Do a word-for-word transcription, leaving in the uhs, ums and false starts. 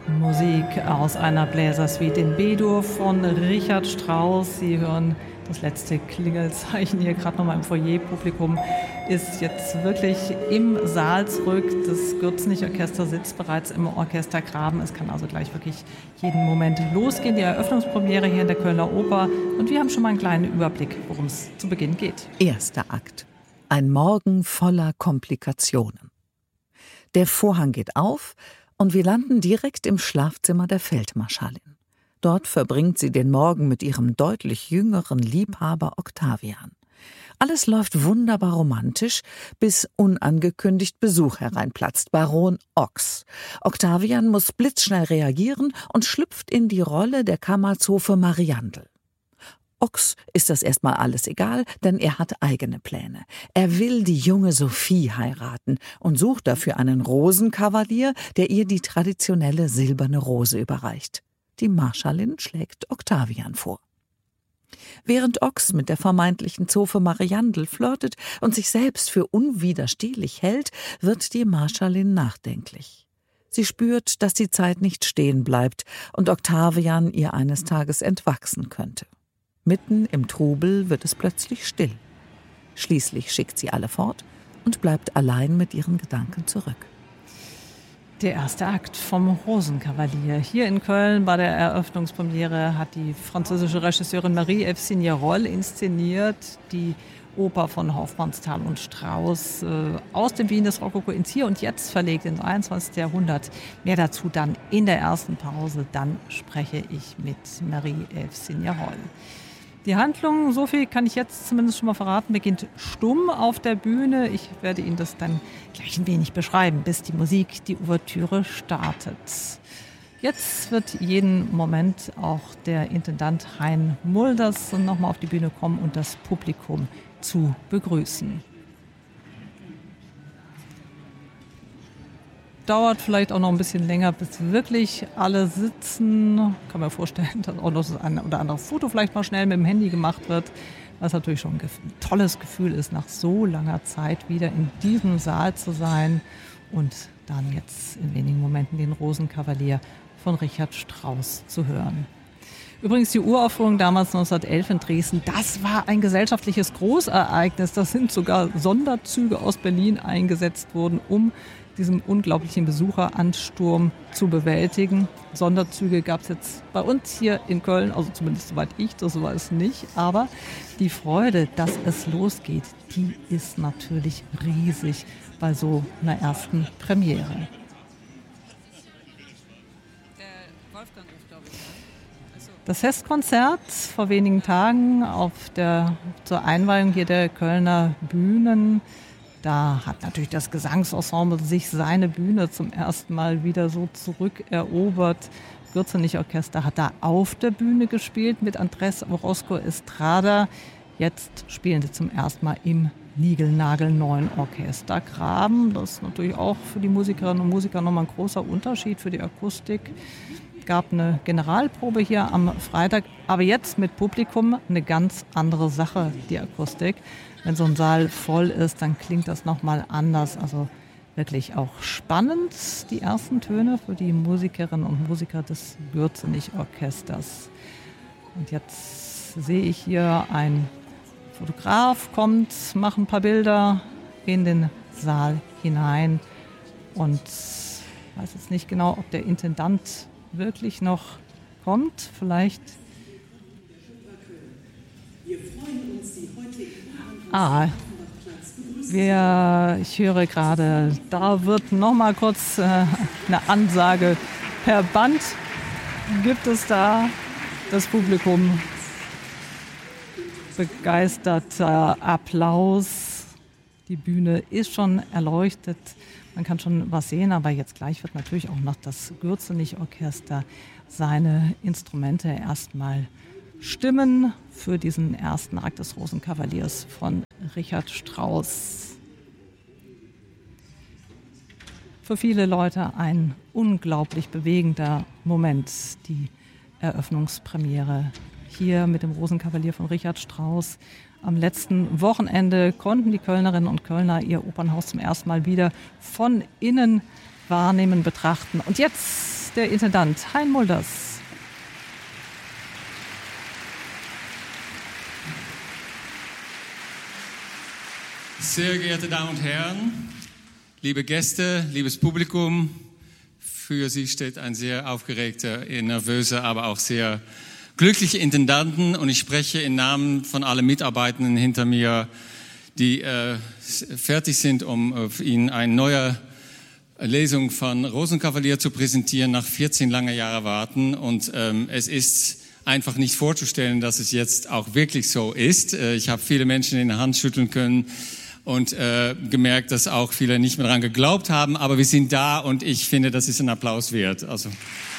Musik aus einer Bläsersuite in B-Dur von Richard Strauss. Sie hören das letzte Klingelzeichen hier gerade nochmal im Foyer. Publikum ist jetzt wirklich im Saal zurück. Das Gürzenich-Orchester sitzt bereits im Orchestergraben. Es kann also gleich wirklich jeden Moment losgehen. Die Eröffnungspremiere hier in der Kölner Oper. Und wir haben schon mal einen kleinen Überblick, worum es zu Beginn geht. Erster Akt. Ein Morgen voller Komplikationen. Der Vorhang geht auf und wir landen direkt im Schlafzimmer der Feldmarschallin. Dort verbringt sie den Morgen mit ihrem deutlich jüngeren Liebhaber Octavian. Alles läuft wunderbar romantisch, bis unangekündigt Besuch hereinplatzt, Baron Ochs. Octavian muss blitzschnell reagieren und schlüpft in die Rolle der Kammerzofe Mariandel. Ochs ist das erstmal alles egal, denn er hat eigene Pläne. Er will die junge Sophie heiraten und sucht dafür einen Rosenkavalier, der ihr die traditionelle silberne Rose überreicht. Die Marschallin schlägt Octavian vor. Während Ochs mit der vermeintlichen Zofe Mariandel flirtet und sich selbst für unwiderstehlich hält, wird die Marschallin nachdenklich. Sie spürt, dass die Zeit nicht stehen bleibt und Octavian ihr eines Tages entwachsen könnte. Mitten im Trubel wird es plötzlich still. Schließlich schickt sie alle fort und bleibt allein mit ihren Gedanken zurück. Der erste Akt vom Rosenkavalier. Hier in Köln bei der Eröffnungspremiere hat die französische Regisseurin Marie-Ève Signerolles inszeniert, die Oper von Hofmannsthal und Strauss äh, aus dem Wien des Rokoko ins Hier und Jetzt verlegt ins einundzwanzigsten Jahrhundert. Mehr dazu dann in der ersten Pause. Dann spreche ich mit Marie-Ève Signerolles. Die Handlung, so viel kann ich jetzt zumindest schon mal verraten, beginnt stumm auf der Bühne. Ich werde Ihnen das dann gleich ein wenig beschreiben, bis die Musik, die Ouvertüre startet. Jetzt wird jeden Moment auch der Intendant Hein Mulders nochmal auf die Bühne kommen und das Publikum zu begrüßen. Dauert vielleicht auch noch ein bisschen länger, bis wirklich alle sitzen. Kann man vorstellen, dass auch noch das ein oder andere Foto vielleicht mal schnell mit dem Handy gemacht wird. Was natürlich schon ein tolles Gefühl ist, nach so langer Zeit wieder in diesem Saal zu sein. Und dann jetzt in wenigen Momenten den Rosenkavalier von Richard Strauss zu hören. Übrigens die Uraufführung damals neunzehnhundertelf in Dresden, das war ein gesellschaftliches Großereignis. Da sind sogar Sonderzüge aus Berlin eingesetzt worden, um diesen unglaublichen Besucheransturm zu bewältigen. Sonderzüge gab es jetzt bei uns hier in Köln, also zumindest soweit ich das weiß nicht. Aber die Freude, dass es losgeht, die ist natürlich riesig bei so einer ersten Premiere. Das Festkonzert vor wenigen Tagen auf der, zur Einweihung hier der Kölner Bühnen. Da hat natürlich das Gesangsensemble sich seine Bühne zum ersten Mal wieder so zurückerobert. Das Gürzenich-Orchester hat da auf der Bühne gespielt mit Andrés Orozco Estrada. Jetzt spielen sie zum ersten Mal im niegelnagelneuen Orchestergraben. Das ist natürlich auch für die Musikerinnen und Musiker nochmal ein großer Unterschied für die Akustik. Es gab eine Generalprobe hier am Freitag, aber jetzt mit Publikum eine ganz andere Sache, die Akustik. Wenn so ein Saal voll ist, dann klingt das nochmal anders. Also wirklich auch spannend, die ersten Töne für die Musikerinnen und Musiker des Gürzenich-Orchesters. Und jetzt sehe ich hier, ein Fotograf kommt, macht ein paar Bilder in den Saal hinein. Und ich weiß jetzt nicht genau, ob der Intendant wirklich noch kommt. Vielleicht. Wir freuen uns, Sie heute Ah, wir, ich höre gerade, da wird noch mal kurz äh, eine Ansage per Band. Gibt es da das Publikum? Begeisterter Applaus. Die Bühne ist schon erleuchtet. Man kann schon was sehen, aber jetzt gleich wird natürlich auch noch das Gürzenich-Orchester seine Instrumente erstmal stimmen für diesen ersten Akt des Rosenkavaliers von Richard Strauss. Für viele Leute ein unglaublich bewegender Moment, die Eröffnungspremiere hier mit dem Rosenkavalier von Richard Strauss. Am letzten Wochenende konnten die Kölnerinnen und Kölner ihr Opernhaus zum ersten Mal wieder von innen wahrnehmen, betrachten. Und jetzt der Intendant Hein Mulders. Sehr geehrte Damen und Herren, liebe Gäste, liebes Publikum, für Sie steht ein sehr aufgeregter, nervöser, aber auch sehr glücklicher Intendanten und ich spreche im Namen von allen Mitarbeitenden hinter mir, die äh, fertig sind, um äh, Ihnen eine neue Lesung von Rosenkavalier zu präsentieren nach vierzehn langen Jahren Warten und ähm, es ist einfach nicht vorzustellen, dass es jetzt auch wirklich so ist. Äh, ich habe viele Menschen in der Hand schütteln können und äh, gemerkt, dass auch viele nicht mehr daran geglaubt haben, aber wir sind da und ich finde, das ist ein Applaus wert. Also